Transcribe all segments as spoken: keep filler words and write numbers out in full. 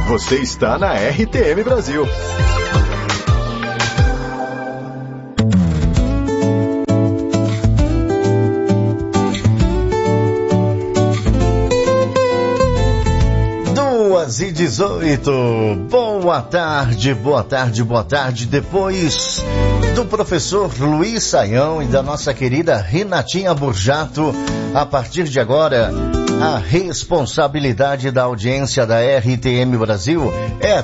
Você está na R T M Brasil. duas e dezoito. Boa tarde, boa tarde, boa tarde. Depois do professor Luiz Saião e da nossa querida Renatinha Burjato, a partir de agora, a responsabilidade da audiência da R T M Brasil é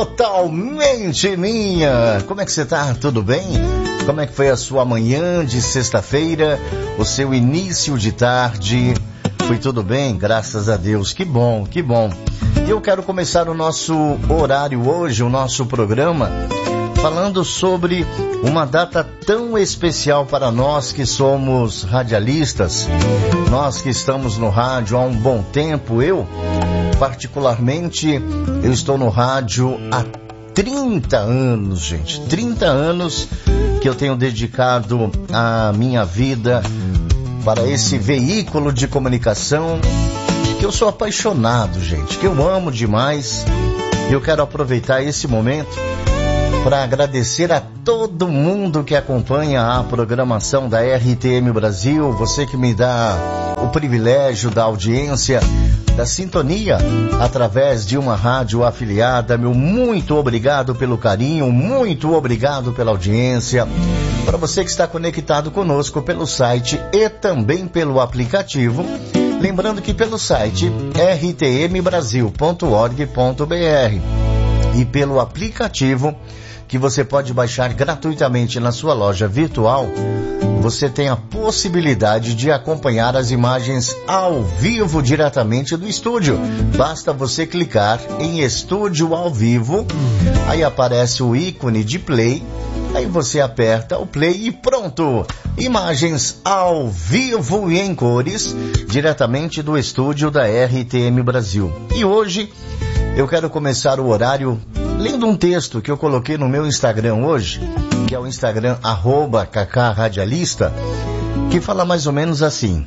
totalmente minha. Como é que você tá? Tudo bem? Como é que foi a sua manhã de sexta-feira? O seu início de tarde? Foi tudo bem? Graças a Deus. Que bom, que bom. E eu quero começar o nosso horário hoje, o nosso programa, falando sobre uma data tão especial para nós que somos radialistas, nós que estamos no rádio há um bom tempo. Eu, particularmente, eu estou no rádio há trinta anos, gente, trinta anos que eu tenho dedicado a minha vida para esse veículo de comunicação que eu sou apaixonado, gente, que eu amo demais. Eu quero aproveitar esse momento para agradecer a todo mundo que acompanha a programação da R T M Brasil, você que me dá o privilégio da audiência, da sintonia através de uma rádio afiliada. Meu muito obrigado pelo carinho, muito obrigado pela audiência. Para você que está conectado conosco pelo site e também pelo aplicativo, lembrando que pelo site r t m brasil ponto org ponto b r e pelo aplicativo que você pode baixar gratuitamente na sua loja virtual, você tem a possibilidade de acompanhar as imagens ao vivo diretamente do estúdio. Basta você clicar em Estúdio ao Vivo, aí aparece o ícone de play, aí você aperta o play e pronto! Imagens ao vivo e em cores, diretamente do estúdio da R T M Brasil. E hoje eu quero começar o horário lendo um texto que eu coloquei no meu Instagram hoje, que é o Instagram arroba Kaká Radialista, que fala mais ou menos assim: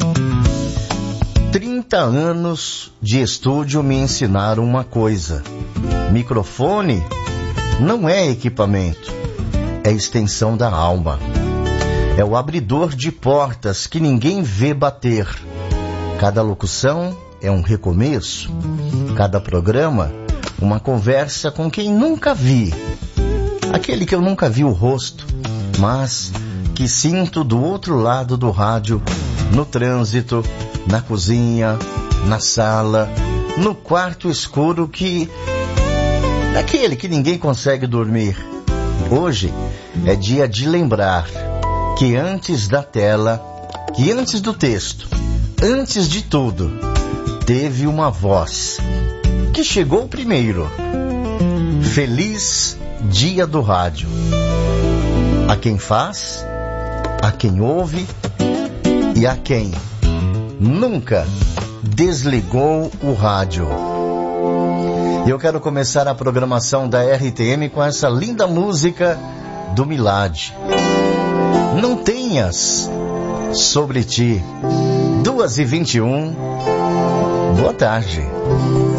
trinta anos de estúdio me ensinaram uma coisa: microfone não é equipamento, é extensão da alma. É o abridor de portas que ninguém vê bater. Cada locução é um recomeço. Cada programa, uma conversa com quem nunca vi. Aquele que eu nunca vi o rosto, mas que sinto do outro lado do rádio, no trânsito, na cozinha, na sala, no quarto escuro que... daquele que ninguém consegue dormir. Hoje é dia de lembrar que antes da tela, que antes do texto, antes de tudo, teve uma voz que chegou primeiro. Feliz Dia do Rádio. A quem faz, a quem ouve e a quem nunca desligou o rádio. Eu quero começar a programação da R T M com essa linda música do Milad. Não tenhas sobre ti. duas e vinte e um. Boa tarde.